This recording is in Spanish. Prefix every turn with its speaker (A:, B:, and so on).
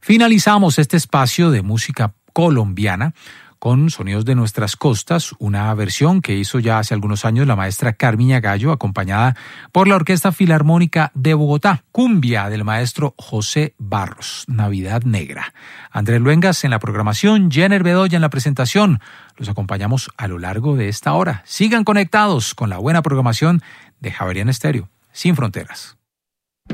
A: Finalizamos este espacio de música colombiana con sonidos de nuestras costas, una versión que hizo ya hace algunos años la maestra Carmiña Gallo, acompañada por la Orquesta Filarmónica de Bogotá, cumbia del maestro José Barros, Navidad Negra. Andrés Luengas en la programación, Jenner Bedoya en la presentación. Los acompañamos a lo largo de esta hora. Sigan conectados con la buena programación de Javeriana Estéreo, sin fronteras.